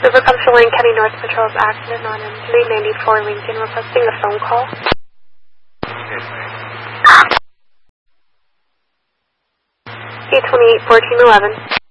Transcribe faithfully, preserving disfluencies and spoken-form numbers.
River Comes to Lane County North Patrol's accident on M three ninety-four Lincoln, requesting a phone call. eight twenty-eight, fourteen eleven.